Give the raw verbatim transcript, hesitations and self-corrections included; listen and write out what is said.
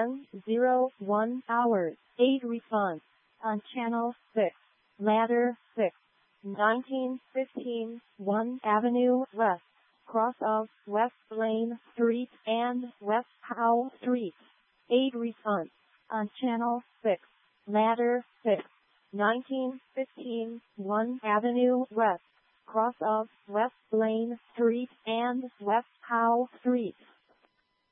ten oh one hours. eight Response on Channel six. Ladder six. nineteen fifteen, one Avenue West, cross of West Lane Street and West Howe Street. eight Response on Channel six. Ladder six. nineteen fifteen, one Avenue West, cross of West Lane Street and West Howe Street.